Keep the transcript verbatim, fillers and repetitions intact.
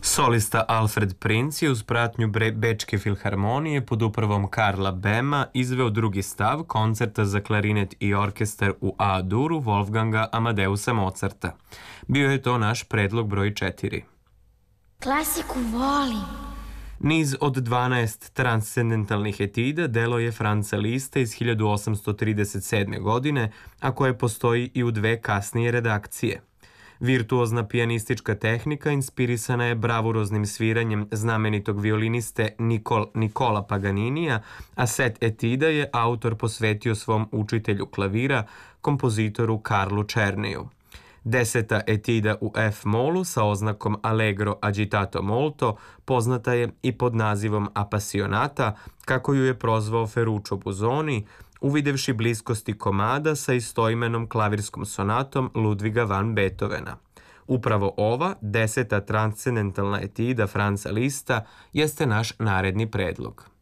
Solista Alfred Princ je uz pratnju Bečke filharmonije pod upravom Karla Bema izveo drugi stav koncerta za klarinet i orkestar u A-duru Wolfganga Amadeusa Mozarta. Bio je to naš predlog broj četiri. Klasiku volim. Niz od dvanaest transcendentalnih etida delo je Franza Lista iz hiljadu osamsto trideset sedme. godine, a koje postoji i u dve kasnije redakcije. Virtuozna pijanistička tehnika inspirisana je bravuroznim sviranjem znamenitog violiniste Nikol, Nikola Paganinija, a set etida je autor posvetio svom učitelju klavira, kompozitoru Karlu Černiju. Deseta etida u F-molu sa oznakom Allegro agitato molto poznata je i pod nazivom Apassionata, kako ju je prozvao Ferruccio Busoni, uvidevši bliskosti komada sa istoimenom klavirskom sonatom Ludviga van Beethovena. Upravo ova, deseta transcendentalna etida Franza Lista, jeste naš naredni predlog.